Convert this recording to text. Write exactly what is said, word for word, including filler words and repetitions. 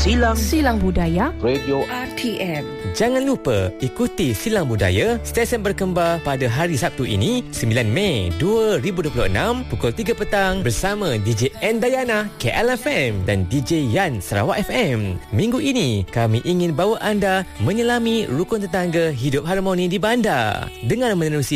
Silang Silang Budaya Radio R T M. Jangan lupa ikuti Silang Budaya stesen berkembar pada hari Sabtu ini sembilan Mei dua ribu dua puluh enam pukul tiga petang bersama D J N Dayana K L F M dan D J Yan Sarawak F M. Minggu ini kami ingin bawa anda menyelami rukun tetangga hidup harmoni di bandar dengan menerusi